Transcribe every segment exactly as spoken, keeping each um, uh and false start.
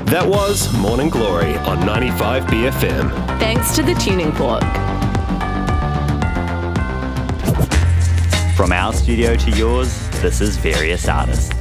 That was Morning Glory on ninety-five B F M. Thanks to the Tuning Fork. From our studio to yours, this is Various Artists.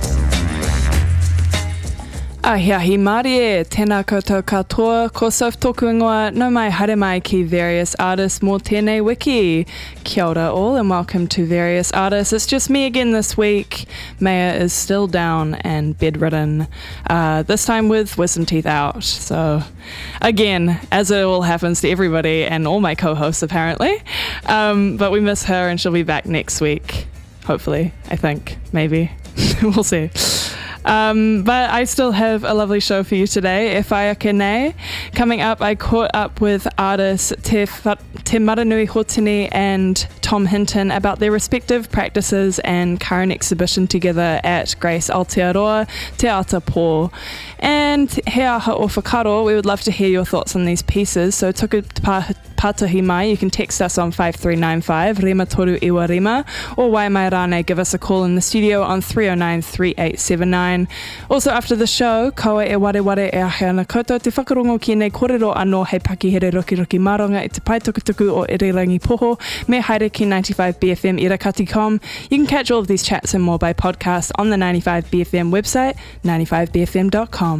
Ahia hi Māori e, tēnā koutou katoa, ko Soph tōku ingoa, no mai haere mai ki Various Artists mō tēnei wiki. Kia ora all and welcome to Various Artists. It's just me again this week. Maya is still down and bedridden, uh, this time with wisdom teeth out. So again, as it all happens to everybody and all my co-hosts apparently, um, but we miss her and she'll be back next week. Hopefully, I think, maybe. We'll see. Um, but I still have a lovely show for you today, e whai ake nei. Coming up, I caught up with artists Te, Te Maranui Hotini and Tom Hinton about their respective practices and current exhibition together at Grace Aotearoa Te Ata Pō. And he aha o whakaro, we would love to hear your thoughts on these pieces, so tuku pā, pātahi mai, you can text us on five three nine five, rima toru iwa rima, or wai mai rānei, give us a call in the studio on three oh nine, three eight seven nine. Also after the show, kaua e ware ware e ahe ana koutou te whakarongo ki nei kōrero anō hei pakihere roki roki maronga i te paitukutuku o Irirangi Poho, me haere ki ninety-five B F M irakati dot com. You can catch all of these chats and more by podcast on the ninety-five B F M website, ninety-five b f m dot com.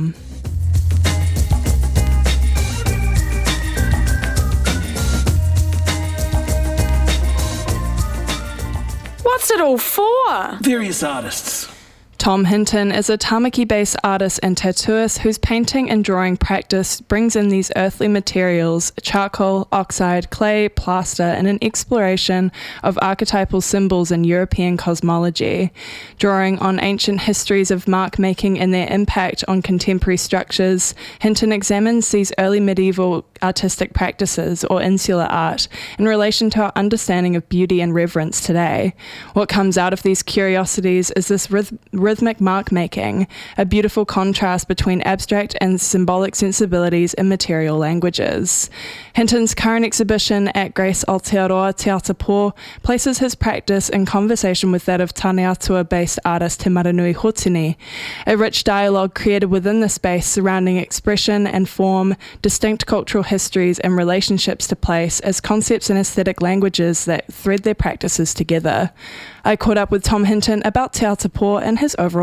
What's it all for? Various Artists. Tom Hinton is a Tamaki-based artist and tattooist whose painting and drawing practice brings in these earthly materials, charcoal, oxide, clay, plaster, in an exploration of archetypal symbols in European cosmology. Drawing on ancient histories of mark-making and their impact on contemporary structures, Hinton examines these early medieval artistic practices, or insular art, in relation to our understanding of beauty and reverence today. What comes out of these curiosities is this ryth- rhythmic mark-making, a beautiful contrast between abstract and symbolic sensibilities in material languages. Hinton's current exhibition at Grace Aotearoa Te Ata Pō places his practice in conversation with that of Taneatua-based artist Te Maranui Hotini, a rich dialogue created within the space surrounding expression and form, distinct cultural histories and relationships to place as concepts and aesthetic languages that thread their practices together. I caught up with Tom Hinton about Te Ata Pō and his overall